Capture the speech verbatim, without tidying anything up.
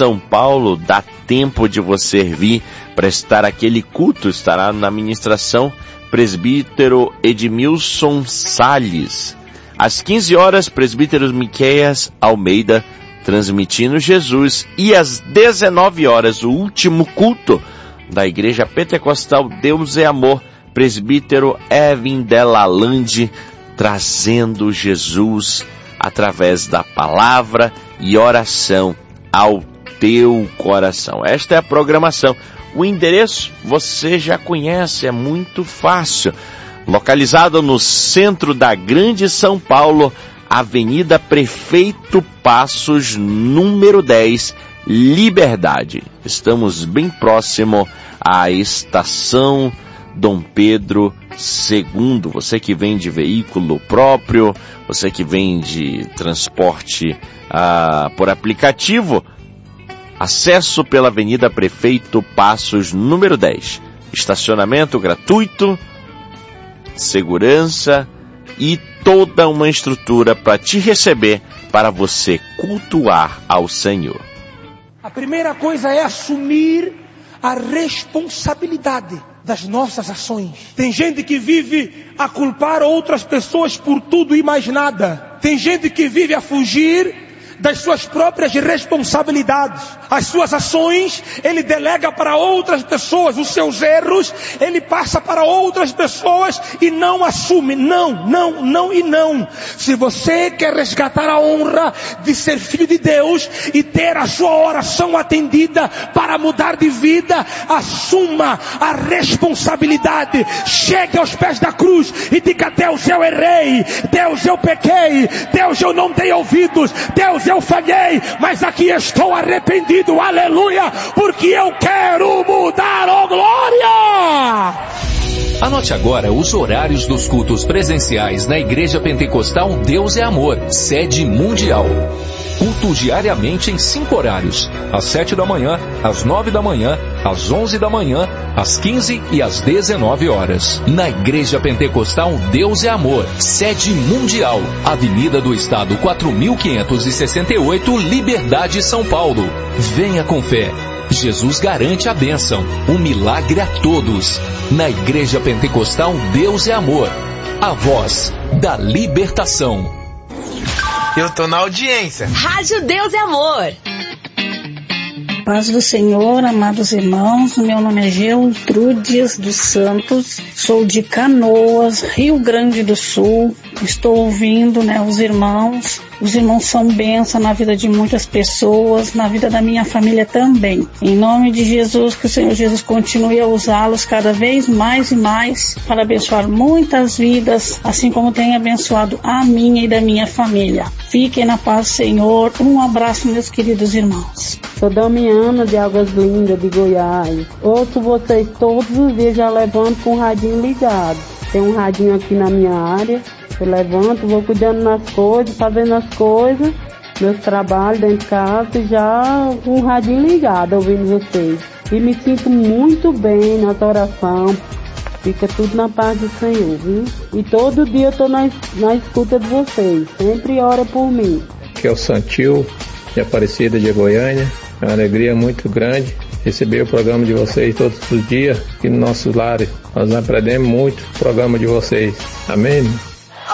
São Paulo, dá tempo de você vir prestar aquele culto. Estará na ministração presbítero Edmilson Salles. Às quinze horas, presbítero Miqueias Almeida, transmitindo Jesus. E às dezenove horas, o último culto da Igreja Pentecostal Deus é Amor, presbítero Evin Delalande, trazendo Jesus através da palavra e oração ao teu coração. Esta é a programação. O endereço você já conhece, é muito fácil. Localizado no centro da Grande São Paulo, Avenida Prefeito Passos, número dez, Liberdade. Estamos bem próximo à estação Dom Pedro segundo. Você que vem de veículo próprio, você que vem de transporte ah, por aplicativo, acesso pela Avenida Prefeito Passos, número dez. Estacionamento gratuito, segurança e toda uma estrutura para te receber, para você cultuar ao Senhor. A primeira coisa é assumir a responsabilidade das nossas ações. Tem gente que vive a culpar outras pessoas por tudo e mais nada. Tem gente que vive a fugir das suas próprias responsabilidades. As suas ações, ele delega para outras pessoas. Os seus erros, ele passa para outras pessoas e não assume. Não, não, não e não. Se você quer resgatar a honra de ser filho de Deus e ter a sua oração atendida para mudar de vida, assuma a responsabilidade. Chegue aos pés da cruz e diga: Deus, eu errei. Deus, eu pequei. Deus, eu não dei ouvidos. Deus, eu falhei, mas aqui estou arrependido, aleluia, porque eu quero mudar, oh glória! Anote agora os horários dos cultos presenciais na Igreja Pentecostal Deus é Amor, sede mundial. Culto diariamente em cinco horários: às sete da manhã, às nove da manhã, às onze da manhã, às quinze e às dezenove horas. Na Igreja Pentecostal Deus é Amor, sede mundial, Avenida do Estado quatro mil quinhentos e sessenta e oito, Liberdade, São Paulo. Venha com fé. Jesus garante a bênção, um milagre a todos. Na Igreja Pentecostal Deus é Amor, a voz da libertação. Eu tô na audiência. Rádio Deus é Amor. Paz do Senhor, amados irmãos, meu nome é Geltrudes dos Santos, sou de Canoas, Rio Grande do Sul. Estou ouvindo, né, os irmãos. Os irmãos são bênção na vida de muitas pessoas, na vida da minha família também. Em nome de Jesus, que o Senhor Jesus continue a usá-los cada vez mais e mais para abençoar muitas vidas, assim como tem abençoado a minha e da minha família. Fiquem na paz do Senhor. Um abraço, meus queridos irmãos. Sou Damiana de Águas Lindas, de Goiás. Ouço vocês todos os dias, já levanto com o radinho ligado. Tem um radinho aqui na minha área. Eu levanto, vou cuidando nas coisas, fazendo as coisas, meus trabalhos dentro de casa, e já com o radinho ligado, ouvindo vocês. E me sinto muito bem na oração. Fica tudo na paz do Senhor, viu? E todo dia eu tô na, na escuta de vocês. Sempre ora por mim. Que é o Santil, de Aparecida de Goiânia. É uma alegria muito grande receber o programa de vocês todos os dias aqui no nosso lar. Nós aprendemos muito o programa de vocês. Amém?